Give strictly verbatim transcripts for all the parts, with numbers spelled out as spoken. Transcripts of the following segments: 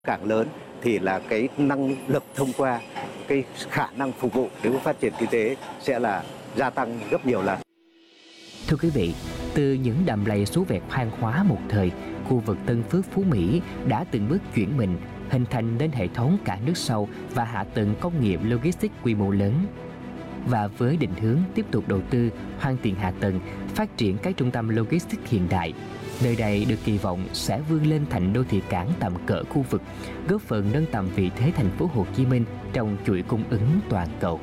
càng lớn thì là cái năng lực thông qua, cái khả năng phục vụ để phát triển kinh tế sẽ là gia tăng gấp nhiều lần. Thưa quý vị, từ những đầm lầy số vẹt hoang hóa một thời, khu vực Tân Phước Phú Mỹ đã từng bước chuyển mình, hình thành nên hệ thống cảng nước sâu và hạ tầng công nghiệp logistics quy mô lớn. Và với định hướng tiếp tục đầu tư, hoàn thiện hạ tầng, phát triển các trung tâm logistics hiện đại, nơi đây được kỳ vọng sẽ vươn lên thành đô thị cảng tầm cỡ khu vực, góp phần nâng tầm vị thế thành phố Hồ Chí Minh trong chuỗi cung ứng toàn cầu.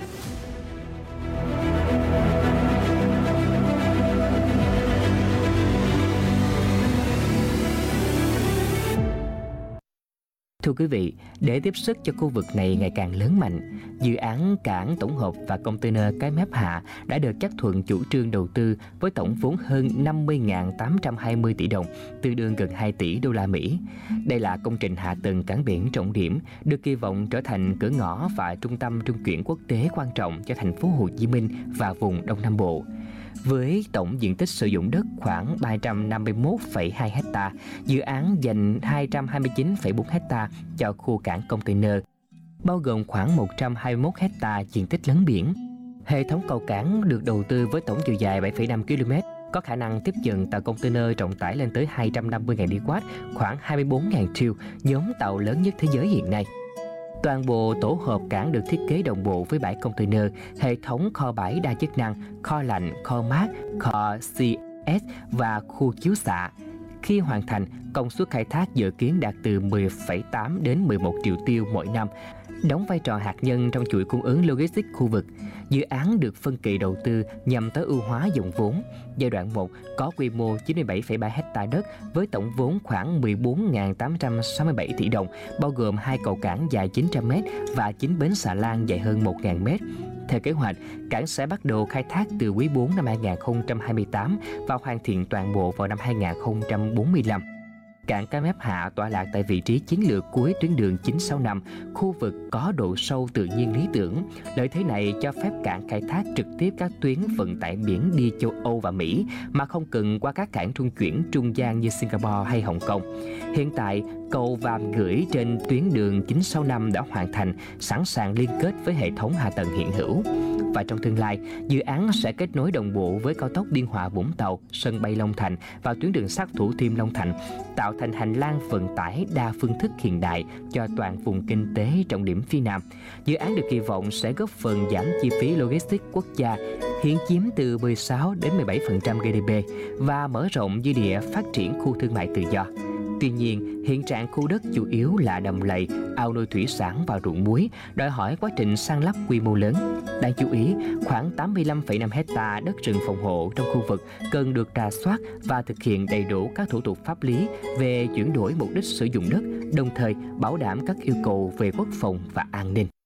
Thưa quý vị, để tiếp sức cho khu vực này ngày càng lớn mạnh, dự án cảng tổng hợp và container Cái Mép Hạ đã được chấp thuận chủ trương đầu tư với tổng vốn hơn năm mươi nghìn tám trăm hai mươi tỷ đồng, tương đương gần hai tỷ đô la Mỹ. Đây là công trình hạ tầng cảng biển trọng điểm, được kỳ vọng trở thành cửa ngõ và trung tâm trung chuyển quốc tế quan trọng cho thành phố Hồ Chí Minh và vùng Đông Nam Bộ. Với tổng diện tích sử dụng đất khoảng ba trăm năm mươi mốt phẩy hai héc ta, dự án dành hai trăm hai mươi chín phẩy bốn héc ta cho khu cảng container, bao gồm khoảng một trăm hai mươi mốt héc ta diện tích lấn biển. Hệ thống cầu cảng được đầu tư với tổng chiều dài bảy phẩy năm ki lô mét, có khả năng tiếp nhận tàu container trọng tải lên tới hai trăm năm mươi nghìn deadwatt, khoảng hai mươi bốn nghìn TEU, nhóm tàu lớn nhất thế giới hiện nay. Toàn bộ tổ hợp cảng được thiết kế đồng bộ với bãi container, hệ thống kho bãi đa chức năng, kho lạnh, kho mát, kho xê ét và khu chiếu xạ. Khi hoàn thành, công suất khai thác dự kiến đạt từ mười phẩy tám đến mười một triệu tiêu mỗi năm, đóng vai trò hạt nhân trong chuỗi cung ứng logistics khu vực. Dự án được phân kỳ đầu tư nhằm tối ưu hóa dòng vốn. Giai đoạn một có quy mô chín mươi bảy phẩy ba héc ta đất với tổng vốn khoảng mười bốn nghìn tám trăm sáu mươi bảy tỷ đồng, bao gồm hai cầu cảng dài chín trăm mét và chín bến xà lan dài hơn một nghìn mét. Theo kế hoạch, cảng sẽ bắt đầu khai thác từ quý bốn năm hai nghìn không trăm hai mươi tám và hoàn thiện toàn bộ vào năm hai nghìn không trăm bốn mươi lăm. Cảng Cái Mép Hạ tọa lạc tại vị trí chiến lược cuối tuyến đường chín sáu năm, khu vực có độ sâu tự nhiên lý tưởng. Lợi thế này cho phép cảng khai thác trực tiếp các tuyến vận tải biển đi châu Âu và Mỹ mà không cần qua các cảng trung chuyển trung gian như Singapore hay Hồng Kông. Hiện tại, cầu Vàm Gửi trên tuyến đường chín sáu năm đã hoàn thành, sẵn sàng liên kết với hệ thống hạ tầng hiện hữu. Và trong tương lai, dự án sẽ kết nối đồng bộ với cao tốc Biên Hòa Vũng Tàu, sân bay Long Thành và tuyến đường sắt Thủ Thiêm Long Thành, tạo thành hành lang vận tải đa phương thức hiện đại cho toàn vùng kinh tế trọng điểm phía Nam. Dự án được kỳ vọng sẽ góp phần giảm chi phí logistics quốc gia, hiện chiếm từ mười sáu đến mười bảy phần trăm giê đê pê và mở rộng dư địa phát triển khu thương mại tự do. Tuy nhiên, hiện trạng khu đất chủ yếu là đầm lầy, ao nuôi thủy sản và ruộng muối, đòi hỏi quá trình san lấp quy mô lớn. Đáng chú ý, khoảng tám mươi lăm phẩy năm héc ta đất rừng phòng hộ trong khu vực cần được rà soát và thực hiện đầy đủ các thủ tục pháp lý về chuyển đổi mục đích sử dụng đất, đồng thời bảo đảm các yêu cầu về quốc phòng và an ninh.